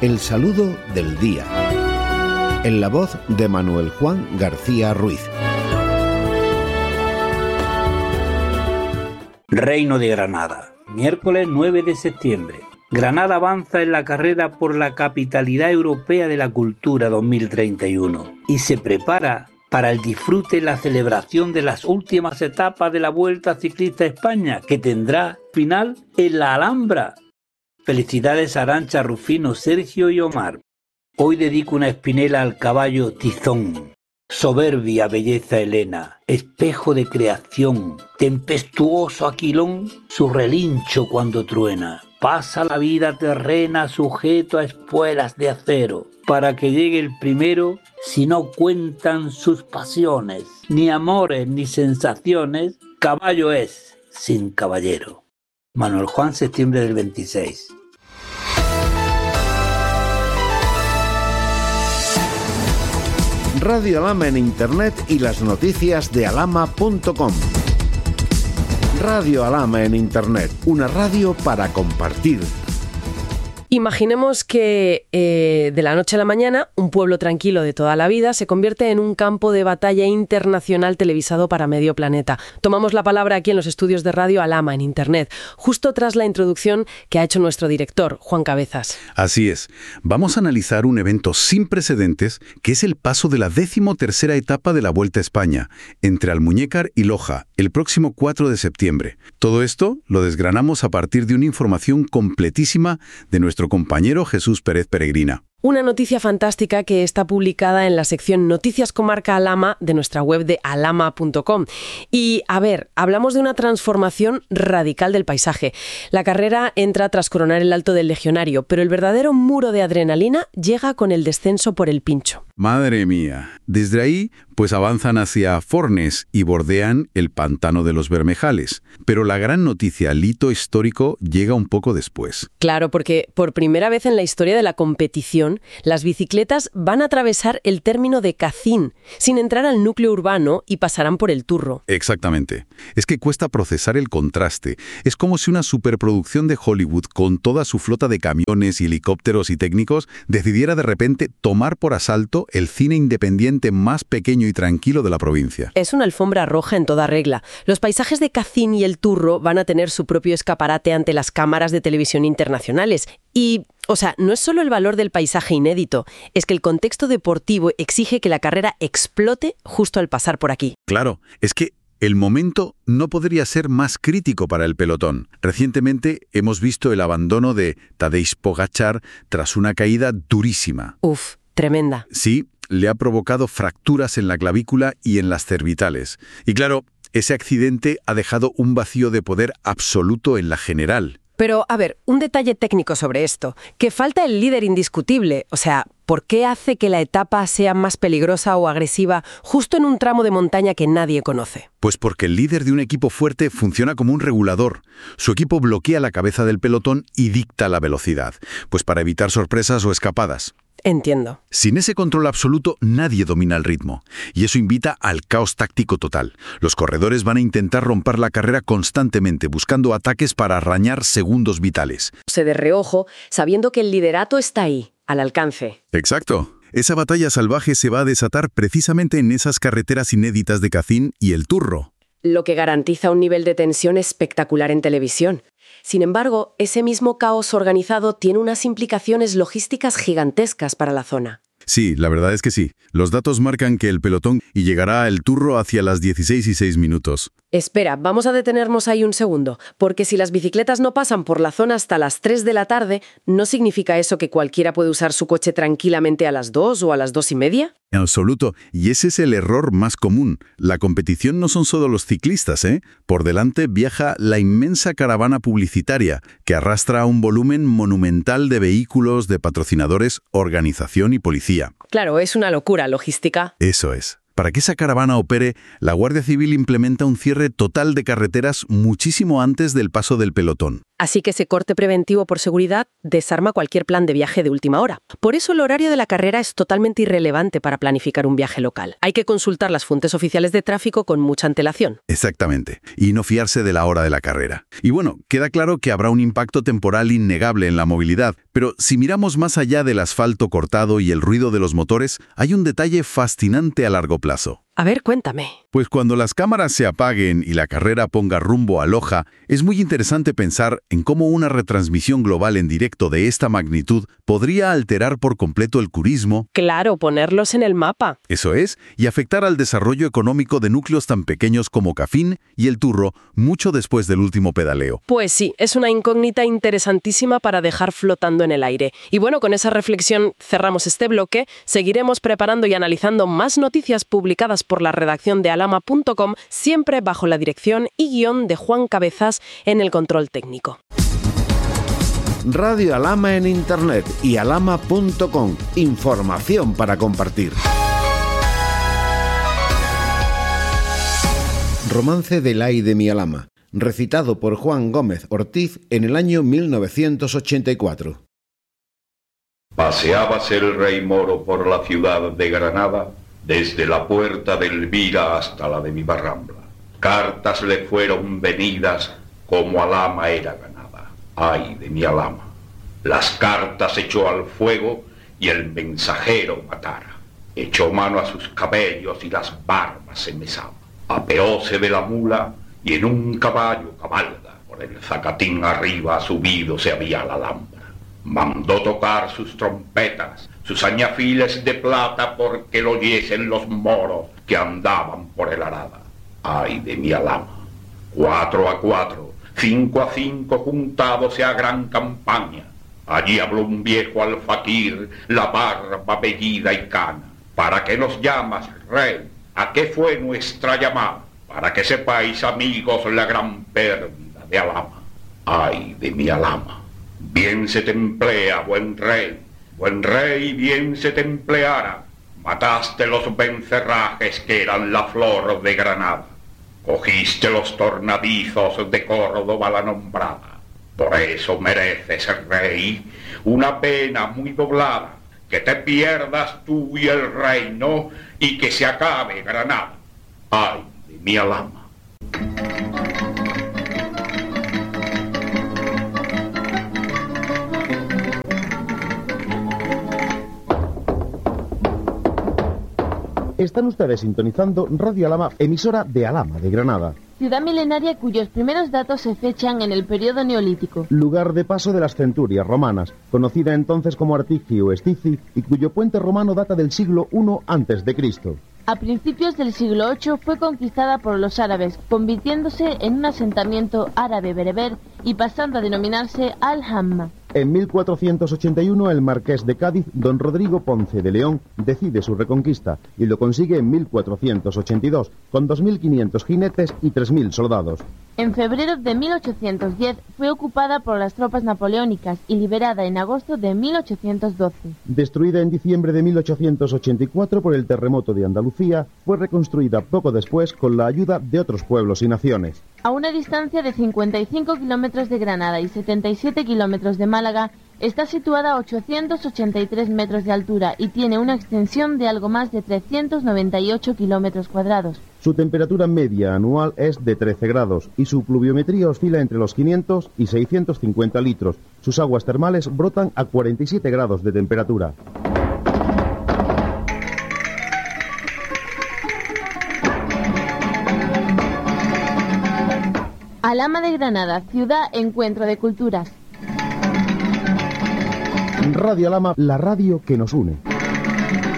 El saludo del día. En la voz de Manuel Juan García Ruiz. Reino de Granada, miércoles 9 de septiembre. Granada avanza en la carrera por la capitalidad europea de la cultura 2031 y se prepara para el disfrute y la celebración de las últimas etapas de la Vuelta Ciclista a España, que tendrá final en la Alhambra. Felicidades a Arantxa, Rufino, Sergio y Omar. Hoy dedico una espinela al caballo Tizón. Soberbia belleza helena, espejo de creación, tempestuoso aquilón, su relincho cuando truena. Pasa la vida terrena sujeto a espuelas de acero, para que llegue el primero, si no cuentan sus pasiones, ni amores ni sensaciones, caballo es sin caballero. Manuel Juan, septiembre del 26. Radio Alhama en Internet y las noticias de alhama.com. Radio Alhama en Internet, una radio para compartir. Imaginemos que de la noche a la mañana un pueblo tranquilo de toda la vida se convierte en un campo de batalla internacional televisado para medio planeta. Tomamos la palabra aquí en los estudios de Radio Alhama en Internet, justo tras la introducción que ha hecho nuestro director, Juan Cabezas. Así es. Vamos a analizar un evento sin precedentes que es el paso de la 13ª etapa de la Vuelta a España, entre Almuñécar y Loja, el próximo 4 de septiembre. Todo esto lo desgranamos a partir de una información completísima de nuestro compañero Jesús Pérez Peregrina. Una noticia fantástica que está publicada en la sección Noticias Comarca Alhama de nuestra web de alhama.com. Y, a ver, hablamos de una transformación radical del paisaje. La carrera entra tras coronar el Alto del Legionario, pero el verdadero muro de adrenalina llega con el descenso por el Pincho. Madre mía. Desde ahí, pues avanzan hacia Fornes y bordean el pantano de los Bermejales. Pero la gran noticia, el hito histórico, llega un poco después. Claro, porque por primera vez en la historia de la competición, las bicicletas van a atravesar el término de Cacín, sin entrar al núcleo urbano y pasarán por el Turro. Exactamente. Es que cuesta procesar el contraste. Es como si una superproducción de Hollywood, con toda su flota de camiones, helicópteros y técnicos, decidiera de repente tomar por asalto el cine independiente más pequeño y tranquilo de la provincia. Es una alfombra roja en toda regla. Los paisajes de Cacín y el Turro van a tener su propio escaparate ante las cámaras de televisión internacionales. Y, o sea, no es solo el valor del paisaje inédito, es que el contexto deportivo exige que la carrera explote justo al pasar por aquí. Claro, es que el momento no podría ser más crítico para el pelotón. Recientemente hemos visto el abandono de Tadej Pogačar tras una caída durísima. Uf, tremenda. Sí, le ha provocado fracturas en la clavícula y en las cervitales. Y claro, ese accidente ha dejado un vacío de poder absoluto en la general. Pero, a ver, un detalle técnico sobre esto, que falta el líder indiscutible. O sea, ¿por qué hace que la etapa sea más peligrosa o agresiva justo en un tramo de montaña que nadie conoce? Pues porque el líder de un equipo fuerte funciona como un regulador. Su equipo bloquea la cabeza del pelotón y dicta la velocidad, pues para evitar sorpresas o escapadas. Entiendo. Sin ese control absoluto, nadie domina el ritmo. Y eso invita al caos táctico total. Los corredores van a intentar romper la carrera constantemente, buscando ataques para arañar segundos vitales. De reojo, sabiendo que el liderato está ahí, al alcance. Exacto. Esa batalla salvaje se va a desatar precisamente en esas carreteras inéditas de Cacín y el Turro. Lo que garantiza un nivel de tensión espectacular en televisión. Sin embargo, ese mismo caos organizado tiene unas implicaciones logísticas gigantescas para la zona. Sí, la verdad es que sí. Los datos marcan que el pelotón llegará al Turro hacia las 16:06. Espera, vamos a detenernos ahí un segundo, porque si las bicicletas no pasan por la zona hasta las 3 de la tarde, ¿no significa eso que cualquiera puede usar su coche tranquilamente a las 2 o a las 2:30? En absoluto, y ese es el error más común. La competición no son solo los ciclistas, ¿eh? Por delante viaja la inmensa caravana publicitaria, que arrastra un volumen monumental de vehículos, de patrocinadores, organización y policía. Claro, es una locura logística. Eso es. Para que esa caravana opere, la Guardia Civil implementa un cierre total de carreteras muchísimo antes del paso del pelotón. Así que ese corte preventivo por seguridad desarma cualquier plan de viaje de última hora. Por eso el horario de la carrera es totalmente irrelevante para planificar un viaje local. Hay que consultar las fuentes oficiales de tráfico con mucha antelación. Exactamente, y no fiarse de la hora de la carrera. Y bueno, queda claro que habrá un impacto temporal innegable en la movilidad, pero si miramos más allá del asfalto cortado y el ruido de los motores, hay un detalle fascinante a largo plazo. A ver, cuéntame. Pues cuando las cámaras se apaguen y la carrera ponga rumbo a Loja, es muy interesante pensar en cómo una retransmisión global en directo de esta magnitud podría alterar por completo el turismo. Claro, ponerlos en el mapa. Eso es, y afectar al desarrollo económico de núcleos tan pequeños como Cafín y El Turro, mucho después del último pedaleo. Pues sí, es una incógnita interesantísima para dejar flotando en el aire. Y bueno, con esa reflexión cerramos este bloque. Seguiremos preparando y analizando más noticias publicadas por la redacción de alama.com, siempre bajo la dirección y guión de Juan Cabezas en el control técnico. Radio Alama en Internet y alama.com. Información para compartir. Romance del ay de mi Alama, recitado por Juan Gómez Ortiz en el año 1984. Paseábase el rey moro por la ciudad de Granada, desde la puerta de Elvira hasta la de Vivarrambla. Cartas le fueron venidas como Alama era ganada. Ay de mi Alama. Las cartas echó al fuego y el mensajero matara. Echó mano a sus cabellos y las barbas se mesaba. Apeóse de la mula y en un caballo cabalga. Por el zacatín arriba subido se había la Alhambra. Mandó tocar sus trompetas, sus añafiles de plata, porque lo oyesen los moros que andaban por el arada. Ay de mi Alama. 4 a 4, 5 a 5 juntados a gran campaña. Allí habló un viejo alfaquir, la barba vellida y cana. ¿Para qué nos llamas, rey? ¿A qué fue nuestra llamada? Para que sepáis, amigos, la gran pérdida de Alama. Ay de mi Alama. Bien se te emplea, buen rey, bien se te empleara. Mataste los vencerrajes que eran la flor de Granada. Cogiste los tornadizos de Córdoba la nombrada. Por eso mereces, rey, una pena muy doblada, que te pierdas tú y el reino y que se acabe Granada. Ay de mi Alama. Están ustedes sintonizando Radio Alama, emisora de Alama de Granada. Ciudad milenaria cuyos primeros datos se fechan en el periodo neolítico. Lugar de paso de las centurias romanas, conocida entonces como Artici o Estici, y cuyo puente romano data del siglo I a.C. A principios del siglo VIII fue conquistada por los árabes, convirtiéndose en un asentamiento árabe-bereber y pasando a denominarse Al-Hamma. En 1481 el marqués de Cádiz, don Rodrigo Ponce de León, decide su reconquista y lo consigue en 1482, con 2.500 jinetes y 3.000 soldados. En febrero de 1810 fue ocupada por las tropas napoleónicas y liberada en agosto de 1812. Destruida en diciembre de 1884 por el terremoto de Andalucía, fue reconstruida poco después con la ayuda de otros pueblos y naciones. A una distancia de 55 kilómetros de Granada y 77 kilómetros de Málaga, está situada a 883 metros de altura y tiene una extensión de algo más de 398 kilómetros cuadrados. Su temperatura media anual es de 13 grados y su pluviometría oscila entre los 500 y 650 litros. Sus aguas termales brotan a 47 grados de temperatura. Alhama de Granada, ciudad encuentro de culturas. Radio Alama, la radio que nos une.